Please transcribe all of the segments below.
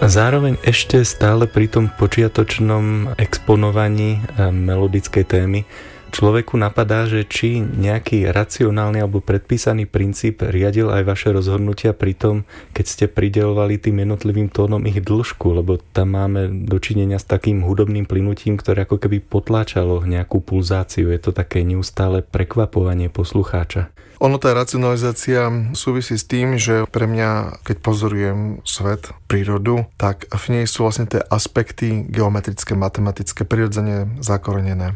Zároveň ešte stále pri tom počiatočnom exponovaní melodickej témy človeku napadá, že či nejaký racionálny alebo predpísaný princíp riadil aj vaše rozhodnutia pri tom, keď ste prideľovali tým jednotlivým tónom ich dĺžku, lebo tam máme dočinenia s takým hudobným plynutím, ktoré ako keby potláčalo nejakú pulzáciu. Je to také neustále prekvapovanie poslucháča. Ono, tá racionalizácia súvisí s tým, že pre mňa, keď pozorujem svet, prírodu, tak v nej sú vlastne tie aspekty geometrické, matematické, prirodzene zakorenené.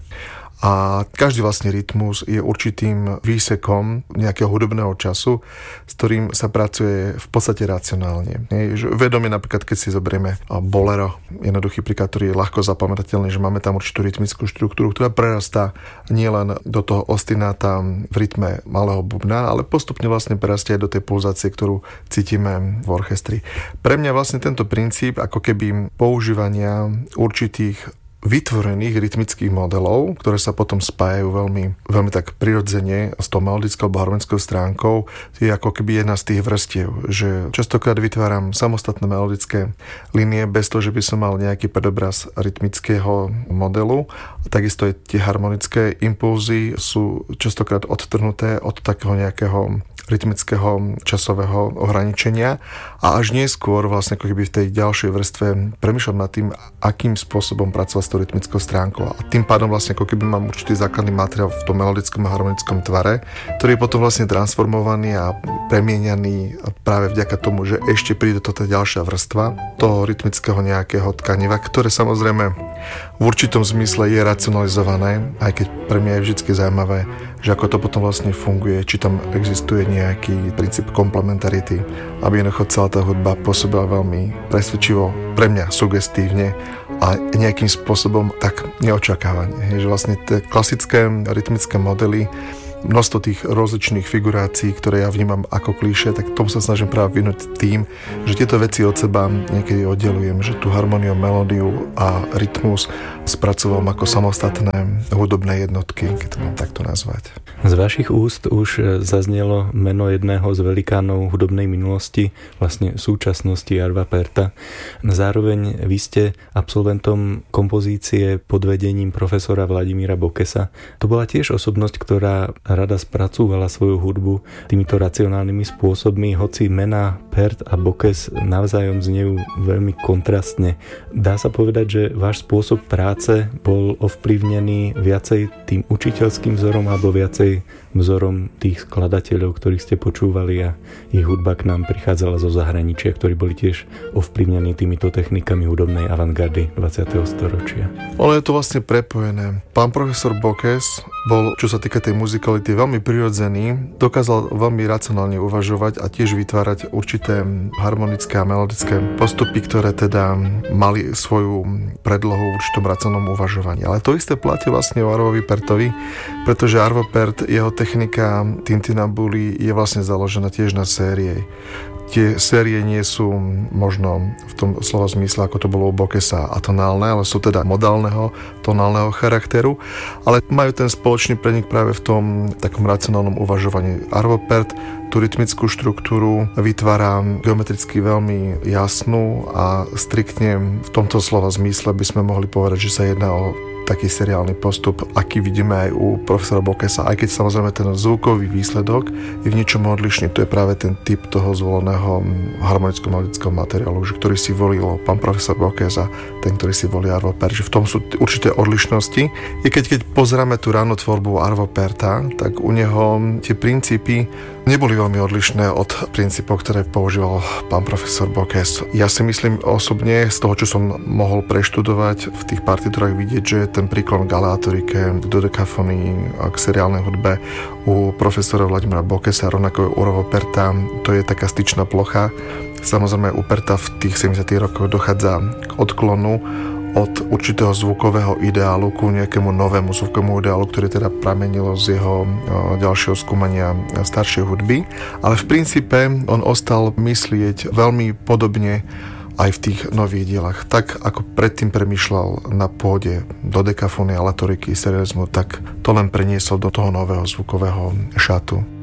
A každý vlastne rytmus je určitým výsekom nejakého hudobného času, s ktorým sa pracuje v podstate racionálne. Vedomie napríklad, keď si zoberieme bolero, jednoduchý príklad, ktorý je ľahko zapamätateľný, že máme tam určitú rytmickú štruktúru, ktorá prerastá nielen do toho ostináta v rytme malého bubna, ale postupne vlastne prerastie aj do tej pulzácie, ktorú cítime v orchestri. Pre mňa vlastne tento princíp ako keby používania určitých vytvorených rytmických modelov, ktoré sa potom spájajú veľmi tak prirodzene s tou melodickou alebo harmonickou stránkou, je ako keby jedna z tých vrstiev, že častokrát vytváram samostatné melodické linie bez toho, že by som mal nejaký predobraz rytmického modelu. Takisto aj tie harmonické impulzy sú častokrát odtrhnuté od takého nejakého rytmického časového ohraničenia a až neskôr vlastne ako keby v tej ďalšej vrstve premýšľam nad tým, akým spôsobom pracovať s tou rytmickou stránkou. A tým pádom vlastne ako keby mám určitý základný materiál v tom melodickom a harmonickom tvare, ktorý je potom vlastne transformovaný a premieňaný práve vďaka tomu, že ešte príde toto ďalšia vrstva toho rytmického nejakého tkaniva, ktoré samozrejme v určitom zmysle je racionalizované, aj keď pre mňa je vždy zaujímavé, že ako to potom vlastne funguje, či tam existuje nejaký princíp komplementarity, aby jednoducho celá tá hudba pôsobila veľmi presvedčivo, pre mňa sugestívne a nejakým spôsobom tak neočakávanie. Že vlastne tie klasické rytmické modely, množstvo tých rozličných figurácií, ktoré ja vnímam ako klíše, tak tomu sa snažím práve vyhnúť tým, že tieto veci od seba niekedy oddelujem, že tú harmóniu, melódiu a rytmus spracoval ako samostatné hudobné jednotky, keď to mám takto nazvať. Z vašich úst už zaznelo meno jedného z velikánov hudobnej minulosti, vlastne súčasnosti Arva Pärta. Zároveň vy ste absolventom kompozície pod vedením profesora Vladimíra Bokesa. To bola tiež osobnosť, ktorá rada spracúvala svoju hudbu týmito racionálnymi spôsobmi, hoci mená Pärt a Bokes navzájom znejú veľmi kontrastne. Dá sa povedať, že váš spôsob práce bol ovplyvnený viacej tým učiteľským vzorom alebo viacej vzorom tých skladateľov, ktorých ste počúvali a ich hudba k nám prichádzala zo zahraničia, ktorí boli tiež ovplyvnení týmito technikami hudobnej avantgardy 20. storočia. Ono je to vlastne prepojené. Pán profesor Bokes bol, čo sa týka tej muzikality, veľmi prirodzený, dokázal veľmi racionálne uvažovať a tiež vytvárať určité harmonické a melodické postupy, ktoré teda mali svoju predlohu v určitom racionálnom uvažovaní. Ale to isté platí vlastne o Arvovi Pärtovi, pretože Arvo Pärt, jeho technika tintinabuli je vlastne založená tiež na série. Tie série nie sú možno v tom slova zmysle, ako to bolo u Bokesa, atonálne, ale sú teda modálneho, tonálneho charakteru, ale majú ten spoločný prenik práve v tom takom racionálnom uvažovaní. Arvo Pärt tú rytmickú štruktúru vytvára geometricky veľmi jasnú a striktne v tomto slova zmysle by sme mohli povedať, že sa jedná o taký seriálny postup, aký vidíme aj u profesora Bokesa, aj keď samozrejme ten zvukový výsledok je v niečom odlišný. To je práve ten typ toho zvoleného harmonicko-melodického materiálu, ktorý si volil pán profesor Bokes a ten, ktorý si volí Arvo Pärt. Že v tom sú určité odlišnosti. I keď pozeráme tú ránu tvorbu Arvo Pärta, tak u neho tie princípy neboli veľmi odlišné od princípov, ktoré používal pán profesor Bokes. Ja si myslím osobne, z toho, čo som mohol preštudovať v tých partitúrach, vidieť, že ten príklon k aleatorike, k dodekafonii a k seriálnej hudbe u profesora Vladimíra Bokesa, rovnako u Arvo Pärta, to je taká styčná plocha. Samozrejme u Pärta v tých 70. rokoch dochádza k odklonu od určitého zvukového ideálu ku nejakému novému zvukovému ideálu, ktorý teda pramenilo z jeho ďalšieho skúmania staršej hudby. Ale v princípe on ostal myslieť veľmi podobne aj v tých nových dielach. Tak, ako predtým premýšľal na pôde dodekafóny, aleatoriky, serializmu, tak to len preniesol do toho nového zvukového šatu.